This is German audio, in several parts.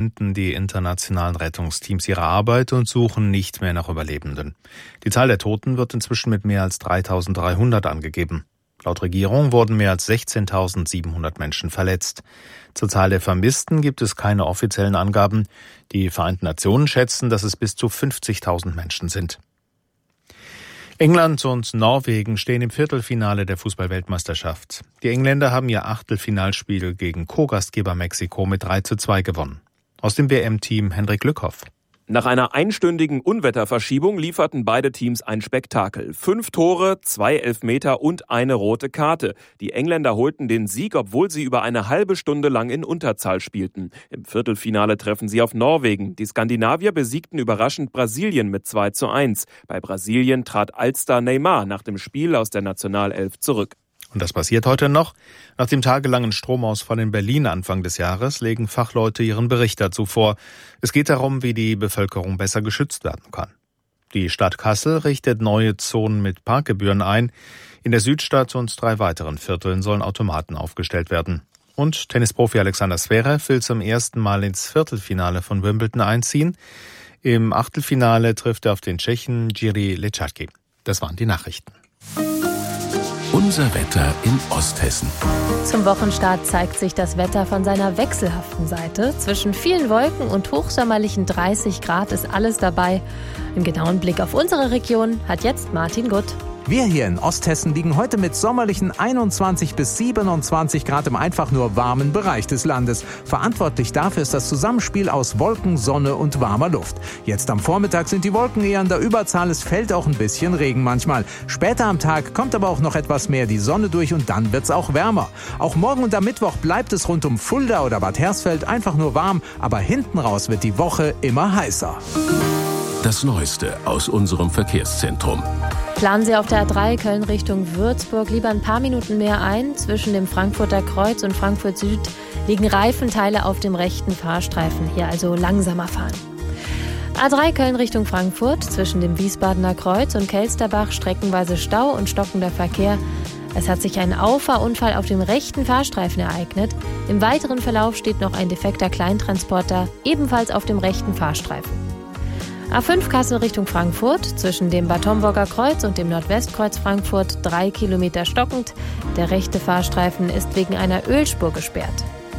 beenden die internationalen Rettungsteams ihre Arbeit und suchen nicht mehr nach Überlebenden. Die Zahl der Toten wird inzwischen mit mehr als 3.300 angegeben. Laut Regierung wurden mehr als 16.700 Menschen verletzt. Zur Zahl der Vermissten gibt es keine offiziellen Angaben. Die Vereinten Nationen schätzen, dass es bis zu 50.000 Menschen sind. England und Norwegen stehen im Viertelfinale der Fußball-Weltmeisterschaft. Die Engländer haben ihr Achtelfinalspiel gegen Co-Gastgeber Mexiko mit 3:2 gewonnen. Aus dem WM-Team Hendrik Lückhoff. Nach einer einstündigen Unwetterverschiebung lieferten beide Teams ein Spektakel. 5 Tore, 2 Elfmeter und eine rote Karte. Die Engländer holten den Sieg, obwohl sie über eine halbe Stunde lang in Unterzahl spielten. Im Viertelfinale treffen sie auf Norwegen. Die Skandinavier besiegten überraschend Brasilien mit 2:1. Bei Brasilien trat Allstar Neymar nach dem Spiel aus der Nationalelf zurück. Und das passiert heute noch. Nach dem tagelangen Stromausfall in Berlin Anfang des Jahres legen Fachleute ihren Bericht dazu vor. Es geht darum, wie die Bevölkerung besser geschützt werden kann. Die Stadt Kassel richtet neue Zonen mit Parkgebühren ein. In der Südstadt und 3 weiteren Vierteln sollen Automaten aufgestellt werden. Und Tennisprofi Alexander Zverev will zum ersten Mal ins Viertelfinale von Wimbledon einziehen. Im Achtelfinale trifft er auf den Tschechen Jiří Leczacki. Das waren die Nachrichten. Unser Wetter in Osthessen. Zum Wochenstart zeigt sich das Wetter von seiner wechselhaften Seite. Zwischen vielen Wolken und hochsommerlichen 30 Grad ist alles dabei. Einen genauen Blick auf unsere Region hat jetzt Martin Gutt. Wir hier in Osthessen liegen heute mit sommerlichen 21 bis 27 Grad im einfach nur warmen Bereich des Landes. Verantwortlich dafür ist das Zusammenspiel aus Wolken, Sonne und warmer Luft. Jetzt am Vormittag sind die Wolken eher in der Überzahl, es fällt auch ein bisschen Regen manchmal. Später am Tag kommt aber auch noch etwas mehr die Sonne durch und dann wird's auch wärmer. Auch morgen und am Mittwoch bleibt es rund um Fulda oder Bad Hersfeld einfach nur warm, aber hinten raus wird die Woche immer heißer. Das Neueste aus unserem Verkehrszentrum. Planen Sie auf der A3 Köln Richtung Würzburg lieber ein paar Minuten mehr ein. Zwischen dem Frankfurter Kreuz und Frankfurt Süd liegen Reifenteile auf dem rechten Fahrstreifen. Hier also langsamer fahren. A3 Köln Richtung Frankfurt. Zwischen dem Wiesbadener Kreuz und Kelsterbach streckenweise Stau und stockender Verkehr. Es hat sich ein Auffahrunfall auf dem rechten Fahrstreifen ereignet. Im weiteren Verlauf steht noch ein defekter Kleintransporter, ebenfalls auf dem rechten Fahrstreifen. A5 Kassel Richtung Frankfurt, zwischen dem Bad Homburger Kreuz und dem Nordwestkreuz Frankfurt 3 Kilometer stockend. Der rechte Fahrstreifen ist wegen einer Ölspur gesperrt.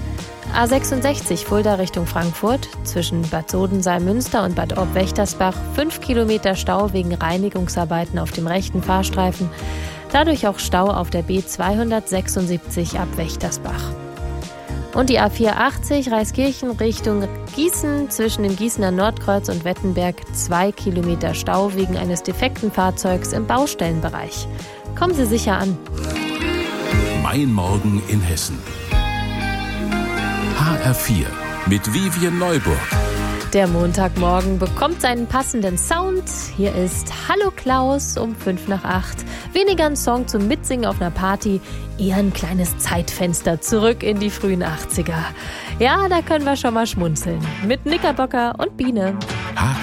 A66 Fulda Richtung Frankfurt, zwischen Bad Sodensaal-Münster und Bad Orb-Wächtersbach 5 Kilometer Stau wegen Reinigungsarbeiten auf dem rechten Fahrstreifen. Dadurch auch Stau auf der B276 ab Wächtersbach. Und die A480 Reiskirchen Richtung Gießen, zwischen dem Gießener Nordkreuz und Wettenberg 2 Kilometer Stau wegen eines defekten Fahrzeugs im Baustellenbereich. Kommen Sie sicher an. Mein Morgen in Hessen. HR4 mit Vivian Neuburg. Der Montagmorgen bekommt seinen passenden Sound. Hier ist Hallo Klaus um 7:55. Weniger ein Song zum Mitsingen auf einer Party, eher ein kleines Zeitfenster zurück in die frühen 80er. Ja, da können wir schon mal schmunzeln. Mit Knickerbocker und Biene.